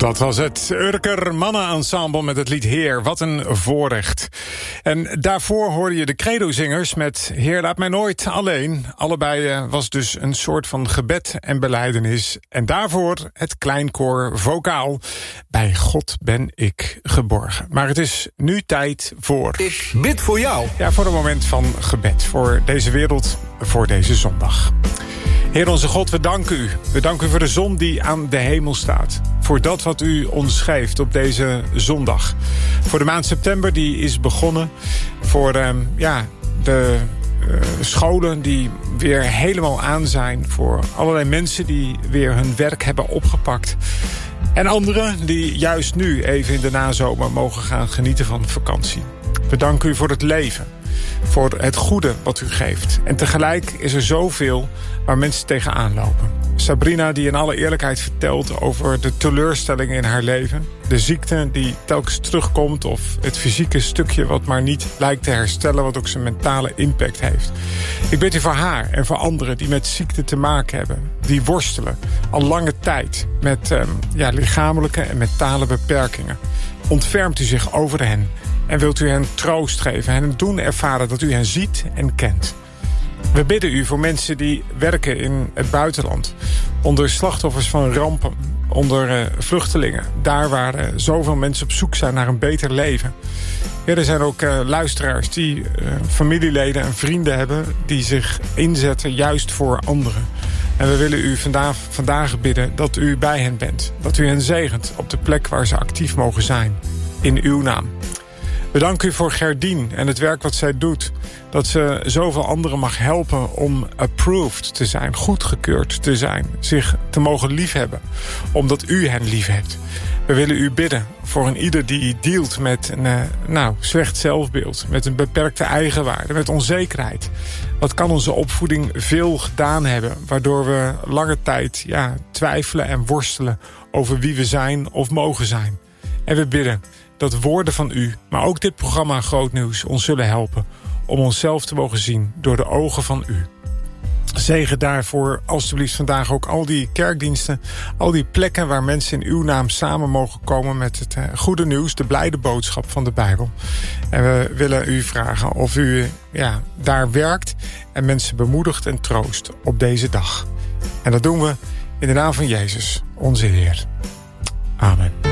Dat was het Urker Mannenensemble met het lied Heer. Wat een voorrecht. En daarvoor hoorde je de Credo-zingers met Heer, laat mij nooit alleen. Allebei was dus een soort van gebed en belijdenis. En daarvoor het kleinkoor vocaal. Bij God ben ik geborgen. Maar het is nu tijd voor... Ik bid voor jou. Ja, voor een moment van gebed. Voor deze wereld, voor deze zondag. Heer onze God, we danken u. We danken u voor de zon die aan de hemel staat. Voor dat wat u ons geeft op deze zondag. Voor de maand september die is begonnen. Voor de scholen die weer helemaal aan zijn. Voor allerlei mensen die weer hun werk hebben opgepakt. En anderen die juist nu even in de nazomer mogen gaan genieten van vakantie. We danken u voor het leven. Voor het goede wat u geeft. En tegelijk is er zoveel waar mensen tegenaan lopen. Sabrina die in alle eerlijkheid vertelt over de teleurstellingen in haar leven. De ziekte die telkens terugkomt. Of het fysieke stukje wat maar niet lijkt te herstellen. Wat ook zijn mentale impact heeft. Ik bid u voor haar en voor anderen die met ziekte te maken hebben. Die worstelen al lange tijd met lichamelijke en mentale beperkingen. Ontfermt u zich over hen. En wilt u hen troost geven en doen ervaren dat u hen ziet en kent. We bidden u voor mensen die werken in het buitenland. Onder slachtoffers van rampen. Onder vluchtelingen. Daar waar zoveel mensen op zoek zijn naar een beter leven. Ja, er zijn ook luisteraars die familieleden en vrienden hebben die zich inzetten juist voor anderen. En we willen u vandaag bidden dat u bij hen bent. Dat u hen zegent op de plek waar ze actief mogen zijn. In uw naam. We danken u voor Gerdien en het werk wat zij doet. Dat ze zoveel anderen mag helpen om approved te zijn, goedgekeurd te zijn. Zich te mogen liefhebben, omdat u hen lief hebt. We willen u bidden voor een ieder die dealt met een slecht zelfbeeld. Met een beperkte eigenwaarde, met onzekerheid. Wat kan onze opvoeding veel gedaan hebben. Waardoor we lange tijd twijfelen en worstelen over wie we zijn of mogen zijn. En we bidden dat woorden van u, maar ook dit programma Groot Nieuws ons zullen helpen om onszelf te mogen zien door de ogen van u. Zegen daarvoor alstublieft vandaag ook al die kerkdiensten, al die plekken waar mensen in uw naam samen mogen komen met het goede nieuws, de blijde boodschap van de Bijbel. En we willen u vragen of u daar werkt en mensen bemoedigt en troost op deze dag. En dat doen we in de naam van Jezus, onze Heer. Amen.